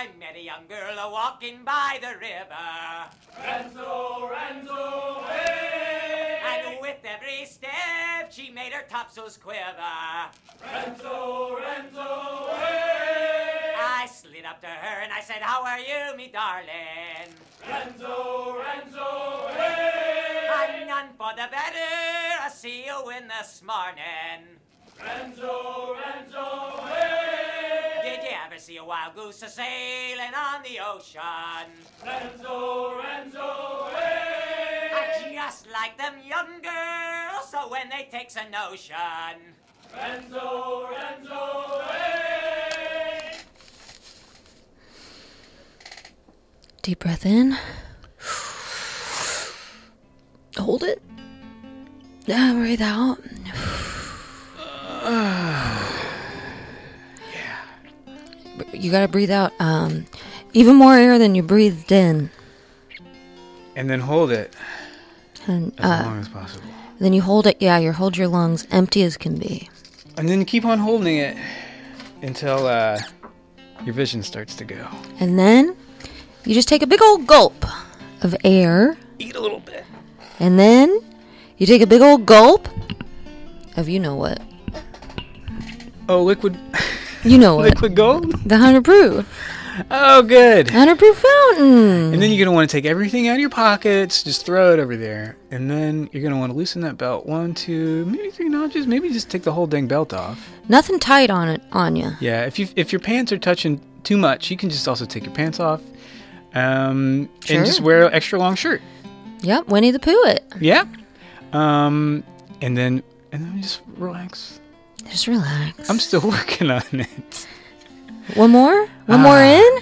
I met a young girl walking by the river. Renzo, Renzo, hey! And with every step, she made her topsails quiver. Renzo, Renzo, hey! I slid up to her and I said, how are you, me darling? Renzo, Renzo, hey! I'm none for the better. I see you in this morning. Renzo, Renzo, hey! Did you ever see a wild goose a-sailing on the ocean? Renzo, Renzo, hey! I just like them young girls, so when they takes a notion. Renzo, Renzo, hey! Deep breath in. Hold it. Breathe out. You gotta breathe out even more air than you breathed in. And then hold it And as long as possible. then you hold it, you hold your lungs empty as can be. And then keep on holding it until your vision starts to go. And then you just take a big old gulp of air. Eat a little bit. And then you take a big old gulp of you know what. Oh, liquid. You know what. Liquid gold? The 100 proof. Oh, good. 100 proof fountain. And then you're going to want to take everything out of your pockets, just throw it over there. And then you're going to want to loosen that belt 1, 2, maybe 3 notches. Maybe just take the whole dang belt off. Nothing tight on you. Yeah, if your pants are touching too much, you can just also take your pants off. And just wear an extra long shirt. Yep, Winnie the Pooh it. Yeah. And then just relax. Just relax. I'm still working on it. One more? One more in?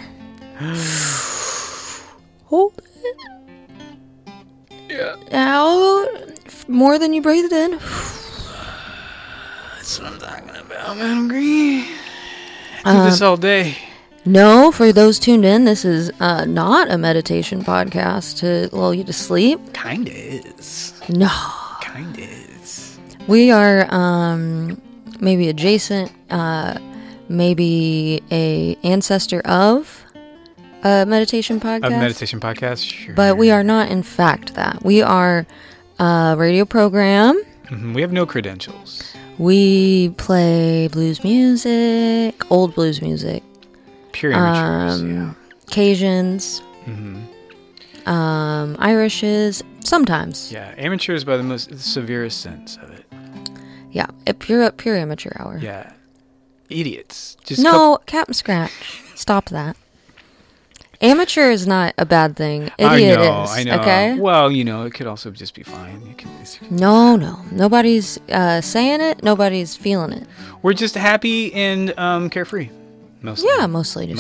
Hold it. Yeah. Out. More than you breathed in. That's what I'm talking about, Madam Green. I do this all day. No, for those tuned in, this is not a meditation podcast to lull you to sleep. Kinda is. No. Kinda is. We are maybe adjacent, maybe a ancestor of a meditation podcast. A meditation podcast? Sure. But we are not, in fact, that. We are a radio program. Mm-hmm. We have no credentials. We play blues music, old blues music. Pure amateurs, yeah. Cajuns. Mm-hmm. Irishes. Sometimes. Yeah, amateurs by the most severest sense of it. Yeah, a pure amateur hour. Yeah. Idiots. Just No, Captain Scratch. Stop that. Amateur is not a bad thing. Idiot is. I know. Okay? Well, it could also just be fine. No. Nobody's saying it. Nobody's feeling it. We're just happy and carefree. Mostly. Yeah, mostly.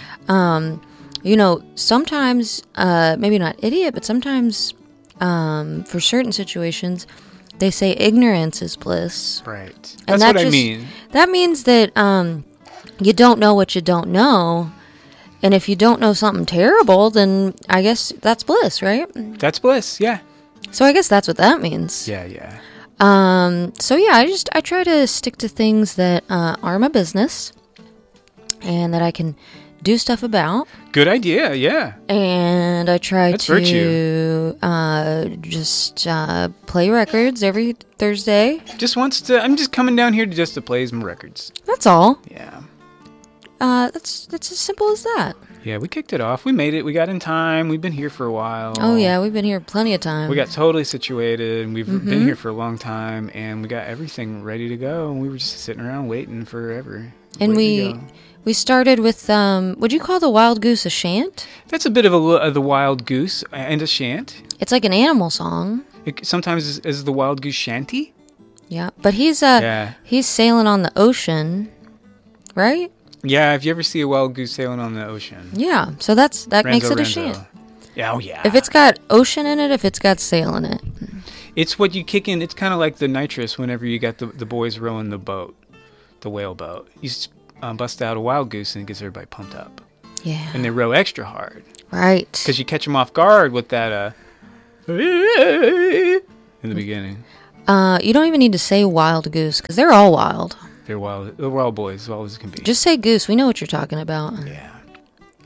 Sometimes, maybe not idiot, but sometimes for certain situations, they say ignorance is bliss. Right. And That's what I mean. That means that you don't know what you don't know. And if you don't know something terrible, then I guess that's bliss, right? That's bliss, yeah. So I guess that's what that means. Yeah. I try to stick to things that are my business and that I can do stuff about. Good idea, yeah. And I try That's to virtue. Play records every Thursday. I'm just coming down here to play some records. That's all. Yeah. That's as simple as that. Yeah, we kicked it off. We made it. We got in time. We've been here for a while. Oh, yeah. We've been here plenty of time. We got totally situated. And we've been here for a long time. And we got everything ready to go. And we were just sitting around waiting forever. And we started with, would you call the wild goose a chant? That's a bit of the wild goose and a chant. It's like an animal song. It sometimes is the wild goose shanty. Yeah, but he's sailing on the ocean, right? Yeah, if you ever see a wild goose sailing on the ocean. Yeah, so that makes it a chant. Yeah, oh yeah. If it's got ocean in it, if it's got sail in it. It's what you kick in. It's kind of like the nitrous whenever you got the boys rowing the boat, the whale boat. You bust out a wild goose and it gets everybody pumped up. Yeah. And they row extra hard. Right. Because you catch them off guard with that in the beginning. You don't even need to say wild goose because they're all wild. They're wild. They're wild boys, as wild as can be. Just say goose. We know what you're talking about. Yeah.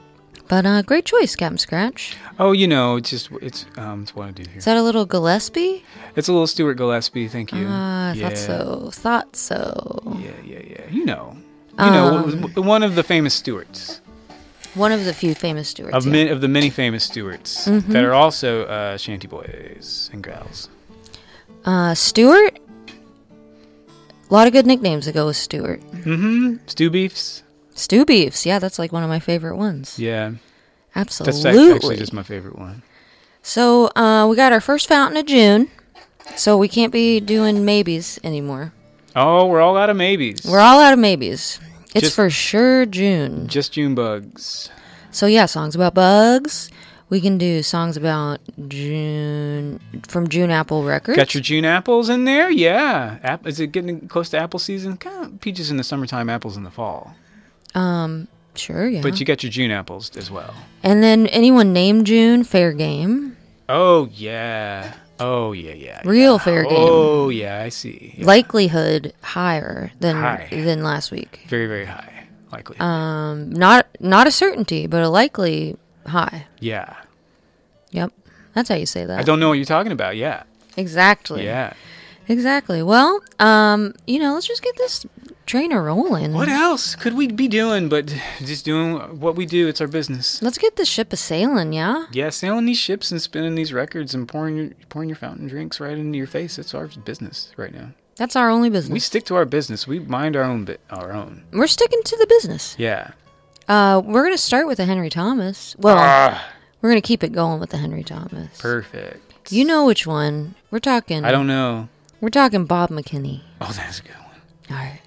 But great choice, Captain Scratch. Oh, it's what I do here. Is that a little Gillespie? It's a little Stuart Gillespie. Thank you. Thought so. Thought so. Yeah. One of the famous Stuarts. One of the few famous Stuarts. Of the many famous Stuarts that are also shanty boys and gals. Stuart? A lot of good nicknames that go with Stuart. Stew Beefs. Stew Beefs. Yeah, that's like one of my favorite ones. Yeah. Absolutely. That's actually just my favorite one. So, we got our first fountain of June. So, we can't be doing maybes anymore. Oh, we're all out of maybes. We're all out of maybes. It's for sure June. Just June bugs. So, yeah, songs about bugs. We can do songs about June, from June Apple Records. Got your June apples in there? Yeah. Is it getting close to apple season? Kind of peaches in the summertime, apples in the fall. Sure, yeah. But you got your June apples as well. And then anyone named June, fair game. Oh, yeah. Real fair game. Oh, yeah, I see. Yeah. Likelihood higher than last week. Very, very high likelihood. Not a certainty, but a likely high. Yeah. Yep. That's how you say that. I don't know what you're talking about. Yeah. Exactly. Yeah. Exactly. Well, let's just get this trainer rolling. What else could we be doing but just doing what we do? It's our business. Let's get the ship a sailing, yeah? Yeah, sailing these ships and spinning these records and pouring your fountain drinks right into your face. It's our business right now. That's our only business. We stick to our business. We mind our own We're sticking to the business. Yeah. We're going to start with the Henry Thomas. Well, we're going to keep it going with the Henry Thomas. Perfect. You know which one. We're talking. I don't know. We're talking Bob McKinney. Oh, that's a good one. All right.